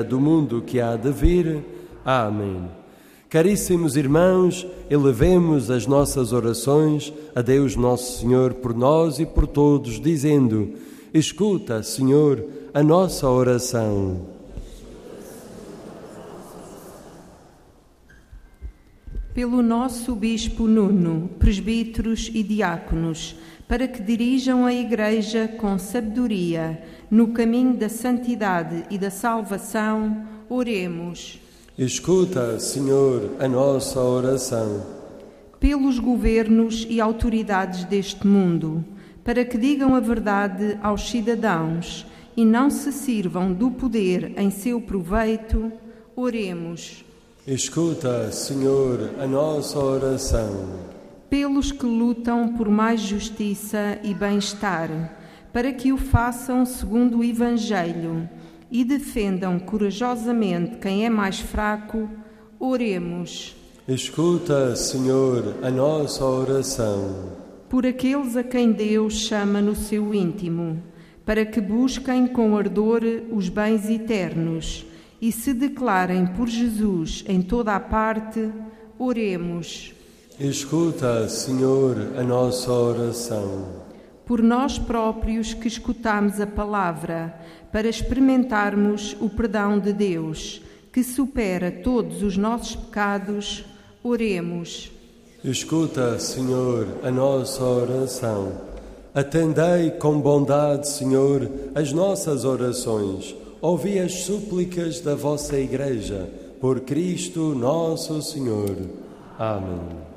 do mundo que há de vir. Amém. Caríssimos irmãos, elevemos as nossas orações a Deus Nosso Senhor por nós e por todos, dizendo: escuta, Senhor, a nossa oração. Pelo nosso Bispo Nuno, presbíteros e diáconos, para que dirijam a Igreja com sabedoria no caminho da santidade e da salvação, oremos. Escuta, Senhor, a nossa oração. Pelos governos e autoridades deste mundo, para que digam a verdade aos cidadãos e não se sirvam do poder em seu proveito, oremos. Escuta, Senhor, a nossa oração. Pelos que lutam por mais justiça e bem-estar, para que o façam segundo o Evangelho e defendam corajosamente quem é mais fraco, oremos. Escuta, Senhor, a nossa oração. Por aqueles a quem Deus chama no seu íntimo, para que busquem com ardor os bens eternos e se declarem por Jesus em toda a parte, oremos. Escuta, Senhor, a nossa oração. Por nós próprios que escutamos a palavra, para experimentarmos o perdão de Deus, que supera todos os nossos pecados, oremos. Escuta, Senhor, a nossa oração. Atendei com bondade, Senhor, as nossas orações. Ouvi as súplicas da vossa Igreja, por Cristo nosso Senhor. Amém.